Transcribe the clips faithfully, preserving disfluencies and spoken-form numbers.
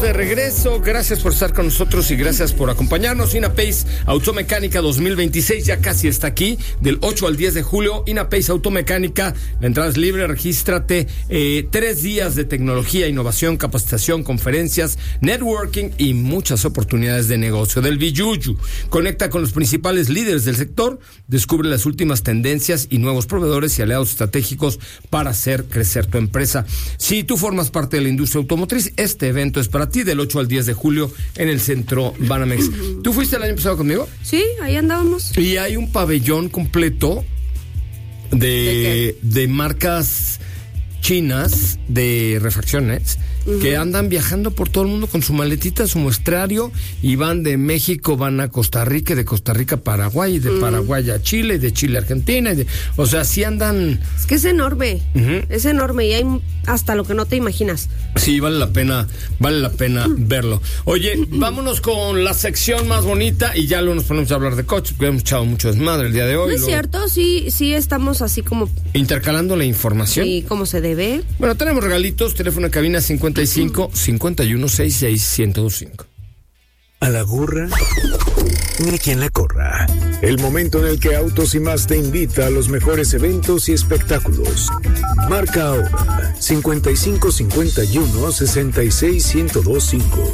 de regreso, gracias por estar con nosotros y gracias por acompañarnos. INAPACE Automecánica dos mil veintiséis ya casi está aquí, del ocho al diez de julio. INAPACE Automecánica, la entrada es libre, regístrate. Eh, tres días de tecnología, innovación, capacitación, conferencias, networking y muchas oportunidades de negocio. Del Biyuyu, conecta con los principales líderes del sector, descubre las últimas tendencias y nuevos proveedores y aliados estratégicos para hacer crecer tu empresa. Si tú formas parte de la industria automotriz, este evento es para ti, del ocho al diez de julio en el centro Banamex. ¿Tú fuiste el año pasado conmigo? Sí, ahí andábamos. Y hay un pabellón completo de, ¿De, de marcas chinas de refacciones uh-huh. que andan viajando por todo el mundo con su maletita, su muestrario, y van de México, van a Costa Rica, y de Costa Rica a Paraguay, y de uh-huh. Paraguay a Chile, y de Chile a Argentina, y de, o sea, sí andan... Es que es enorme, uh-huh. es enorme, y hay hasta lo que no te imaginas. Sí, vale la pena, vale la pena uh-huh. verlo. Oye, uh-huh. vámonos con la sección más bonita, y ya luego nos ponemos a hablar de coches, porque hemos echado mucho desmadre el día de hoy. ¿No es lo... cierto? Sí, sí estamos así como... intercalando la información. Sí, como se debe. Bueno, tenemos regalitos, teléfono de cabina cincuenta y cinco, cincuenta y uno, sesenta y seis, ciento veinticinco. A la gorra, ni quien la corra. El momento en el que Autos y Más te invita a los mejores eventos y espectáculos. Marca ahora cincuenta y cinco, cincuenta y uno, sesenta y seis, ciento veinticinco.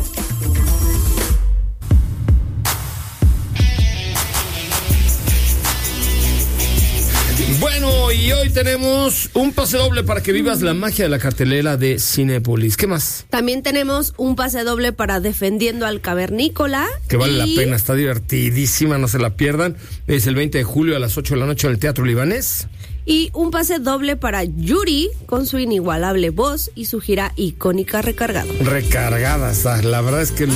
Bueno, y hoy tenemos un pase doble para que vivas la magia de la cartelera de Cinépolis. ¿Qué más? También tenemos un pase doble para Defendiendo al Cavernícola. Que vale y... la pena, está divertidísima, no se la pierdan. Es el veinte de julio a las ocho de la noche en el Teatro Libanés. Y un pase doble para Yuri, con su inigualable voz y su gira icónica Recargado. Recargada, la verdad es que